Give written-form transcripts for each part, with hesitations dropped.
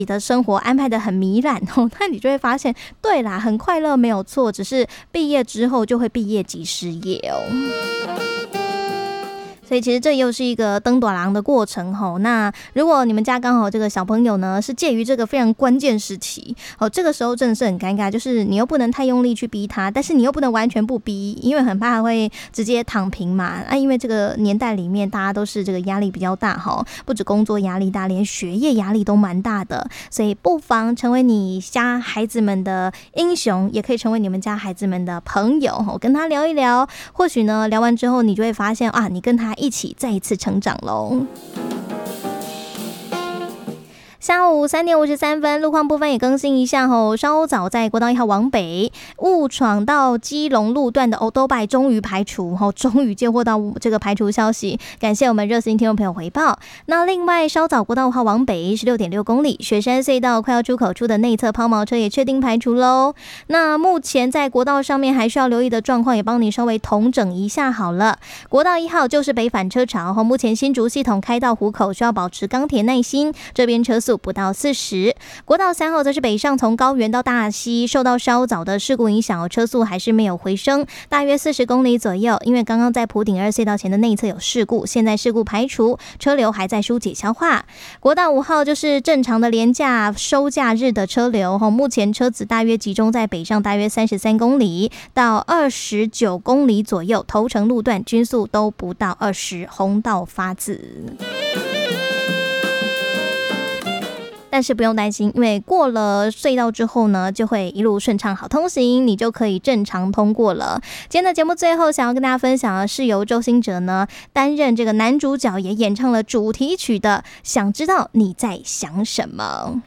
你的生活安排得很糜烂那你就会发现，对啦，很快乐没有错，只是毕业之后就会毕业即失业所以其实这又是一个登短廊的过程那如果你们家刚好这个小朋友呢是介于这个非常关键时期这个时候真的是很尴尬，就是你又不能太用力去逼他，但是你又不能完全不逼，因为很怕会直接躺平嘛因为这个年代里面大家都是这个压力比较大不止工作压力大，连学业压力都蛮大的，所以不妨成为你家孩子们的英雄，也可以成为你们家孩子们的朋友跟他聊一聊，或许呢聊完之后你就会发现你跟他一起再一次成长咯。下午3点53分，路况部分也更新一下稍早在国道1号往北误闯到基隆路段的欧多拜终于排除终于接获到这个排除消息，感谢我们热心听众朋友回报。那另外稍早国道5号往北 16.6 公里雪山隧道快要出口处的内侧抛锚车也确定排除咯。那目前在国道上面还需要留意的状况也帮你稍微统整一下好了。国道1号就是北返车潮目前新竹系统开到湖口需要保持钢铁耐心，这边车速不到40。国道3号则是北上从高原到大溪，受到稍早的事故影响车速还是没有回升，大约40公里左右，因为刚刚在埔顶2隧道前的内侧有事故，现在事故排除，车流还在疏解消化。国道5号就是正常的连假收假日的车流目前车子大约集中在北上大约33公里到29公里左右，头城路段均速都不到20，红道发紫。但是不用担心，因为过了隧道之后呢，就会一路顺畅好通行，你就可以正常通过了。今天的节目最后想要跟大家分享的是由周兴哲呢担任这个男主角，也演唱了主题曲的《想知道你在想什么》。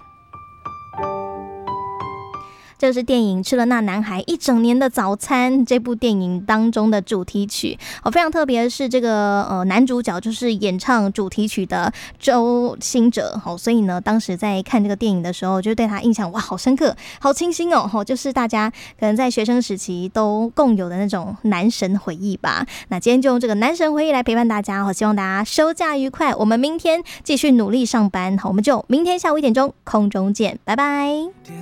这是电影《吃了那男孩一整年的早餐》这部电影当中的主题曲非常特别的是这个男主角就是演唱主题曲的周兴哲所以呢当时在看这个电影的时候就对他印象哇好深刻好清新就是大家可能在学生时期都共有的那种男神回忆吧。那今天就用这个男神回忆来陪伴大家希望大家收假愉快，我们明天继续努力上班我们就明天下午1点钟空中见，拜拜。